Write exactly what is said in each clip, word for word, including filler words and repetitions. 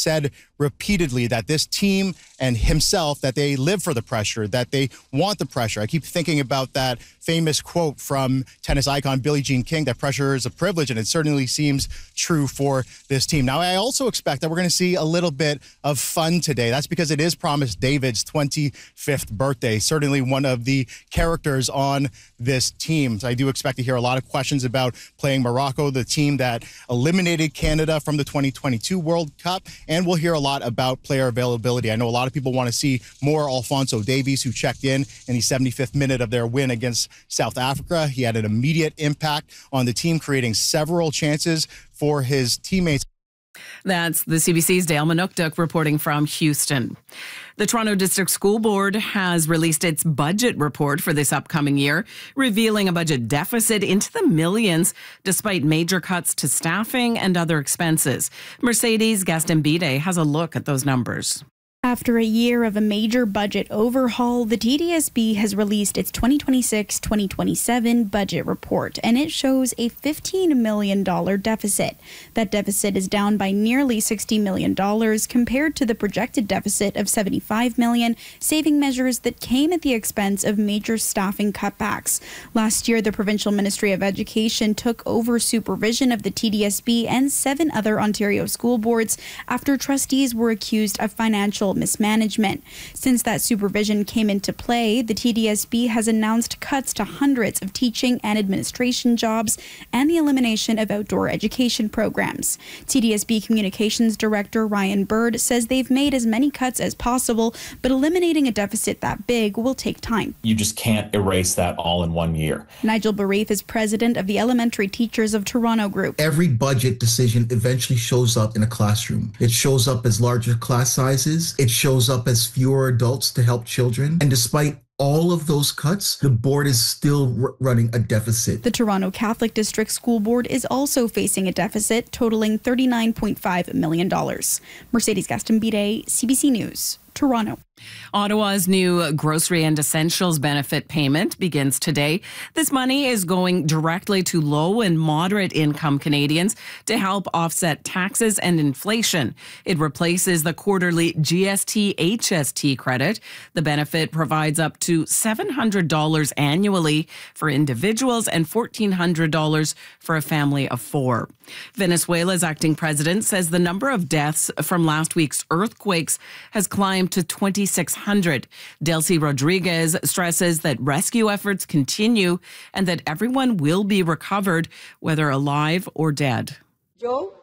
said repeatedly that this team and himself, that they live for the pressure, that they want the pressure. I keep thinking about that famous quote from tennis icon Billie Jean King, that pressure is a privilege, and it certainly seems true for this team. Now, I also expect that we're going to see a little bit of fun today. That's because it is Promise David's twenty-fifth birthday, certainly one of the characters on this team. So I do expect to hear a lot of questions about playing Morocco, the team that eliminated Canada from the twenty twenty-two World Cup, and we'll hear a lot about player availability. I know a lot of people want to see more Alphonso Davies, who checked in in the seventy-fifth minute of their win against South Africa. He had an immediate impact on the team, creating several chances for his teammates. That's the C B C's Dale Manukduk reporting from Houston. The Toronto District School Board has released its budget report for this upcoming year, revealing a budget deficit into the millions despite major cuts to staffing and other expenses. Mercedes Gastambide has a look at those numbers. After a year of a major budget overhaul, the T D S B has released its twenty twenty-six twenty twenty-seven budget report, and it shows a fifteen million dollars deficit. That deficit is down by nearly sixty million dollars compared to the projected deficit of seventy-five million dollars, saving measures that came at the expense of major staffing cutbacks. Last year, the Provincial Ministry of Education took over supervision of the T D S B and seven other Ontario school boards after trustees were accused of financial mismanagement. Since that supervision came into play, the T D S B has announced cuts to hundreds of teaching and administration jobs and the elimination of outdoor education programs. T D S B Communications Director Ryan Bird says they've made as many cuts as possible, but eliminating a deficit that big will take time. You just can't erase that all in one year. Nigel Barif is president of the Elementary Teachers of Toronto Group. Every budget decision eventually shows up in a classroom. It shows up as larger class sizes. It shows up as fewer adults to help children. And despite all of those cuts, the board is still r- running a deficit. The Toronto Catholic District School Board is also facing a deficit totaling thirty-nine point five million dollars. Mercedes Gastambide, C B C News, Toronto. Ottawa's new grocery and essentials benefit payment begins today. This money is going directly to low and moderate income Canadians to help offset taxes and inflation. It replaces the quarterly G S T H S T credit. The benefit provides up to seven hundred dollars annually for individuals and one thousand four hundred dollars for a family of four. Venezuela's acting president says the number of deaths from last week's earthquakes has climbed to twenty-six hundred. Delcy Rodriguez stresses that rescue efforts continue and that everyone will be recovered, whether alive or dead. From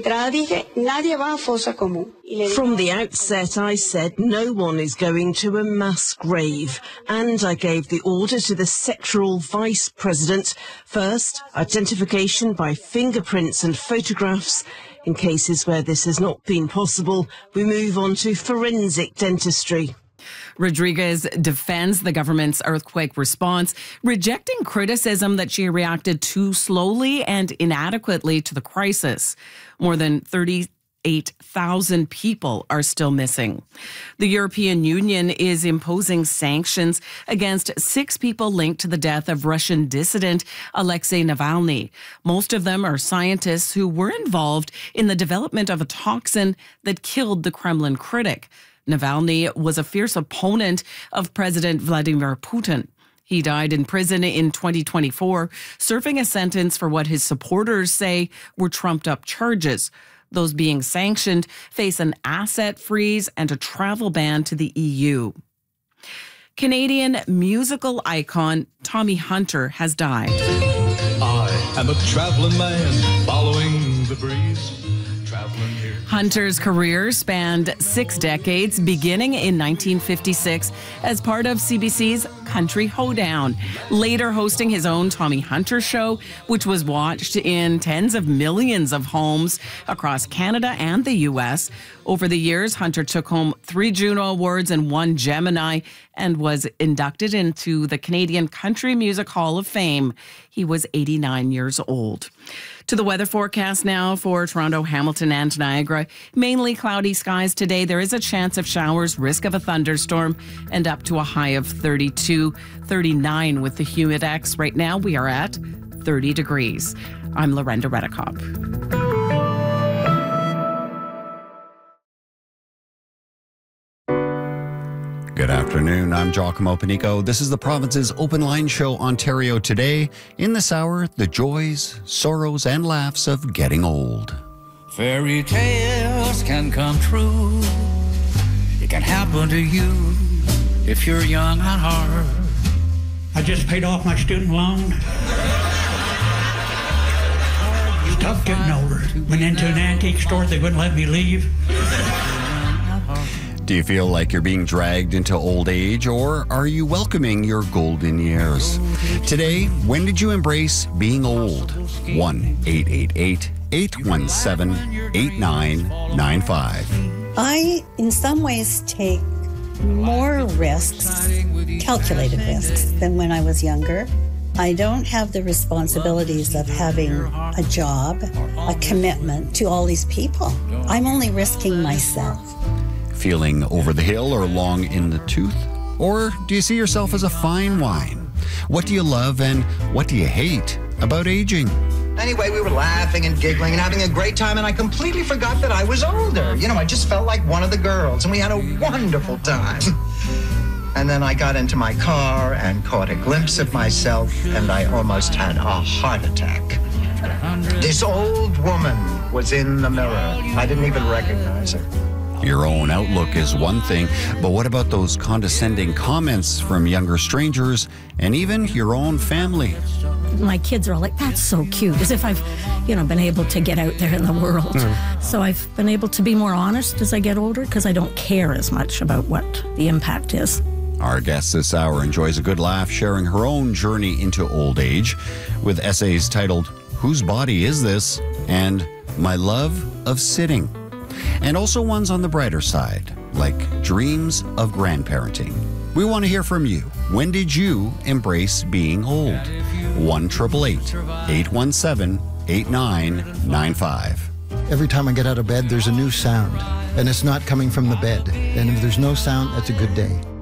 the outset, I said no one is going to a mass grave, and I gave the order to the sectoral vice president. First, identification by fingerprints and photographs. In cases where this has not been possible, we move on to forensic dentistry. Rodriguez defends the government's earthquake response, rejecting criticism that she reacted too slowly and inadequately to the crisis. More than thirty-eight thousand people are still missing. The European Union is imposing sanctions against six people linked to the death of Russian dissident Alexei Navalny. Most of them are scientists who were involved in the development of a toxin that killed the Kremlin critic. Navalny was a fierce opponent of President Vladimir Putin. He died in prison in twenty twenty-four, serving a sentence for what his supporters say were trumped-up charges. Those being sanctioned face an asset freeze and a travel ban to the E U. Canadian musical icon Tommy Hunter has died. I am a traveling man following the breeze. Hunter's career spanned six decades, beginning in nineteen fifty-six as part of C B C's Country Hoedown, later hosting his own Tommy Hunter show, which was watched in tens of millions of homes across Canada and the U S. Over the years, Hunter took home three Juno Awards and one Gemini and was inducted into the Canadian Country Music Hall of Fame. He was eighty-nine years old. To the weather forecast now for Toronto, Hamilton, and Niagara. Mainly cloudy skies today. There is a chance of showers, risk of a thunderstorm, and up to a high of thirty-two, thirty-nine with the Humidex. Right now, we are at thirty degrees. I'm Lorenda Redekop. Good afternoon. I'm Giacomo Panico. This is the province's Open Line Show, Ontario Today. In this hour, the joys, sorrows, and laughs of getting old. Fairy tales can come true. It can happen to you if you're young at heart. I just paid off my student loan. Tough getting older. Went into an antique store, they wouldn't let me leave. Do you feel like you're being dragged into old age, or are you welcoming your golden years? Today, when did you embrace being old? one eight eight eight, eight one seven, eight nine nine five. I, in some ways, take more risks, calculated risks, than when I was younger. I don't have the responsibilities of having a job, a commitment to all these people. I'm only risking myself. Feeling over the hill or long in the tooth? Or do you see yourself as a fine wine? What do you love and what do you hate about aging? Anyway, we were laughing and giggling and having a great time, and I completely forgot that I was older. You know, I just felt like one of the girls, and we had a wonderful time. And then I got into my car and caught a glimpse of myself, and I almost had a heart attack. This old woman was in the mirror. I didn't even recognize her. Your own outlook is one thing, but what about those condescending comments from younger strangers and even your own family? My kids are all like, that's so cute, as if I've, you know, been able to get out there in the world. Mm. So I've been able to be more honest as I get older because I don't care as much about what the impact is. Our guest this hour enjoys a good laugh, sharing her own journey into old age with essays titled, Whose Body Is This? And My Love of Sitting. And also ones on the brighter side, like Dreams of Grandparenting. We want to hear from you. When did you embrace being old? one eight eight eight, eight one seven, eight nine nine five. Every time I get out of bed, there's a new sound, and it's not coming from the bed. And if there's no sound, that's a good day.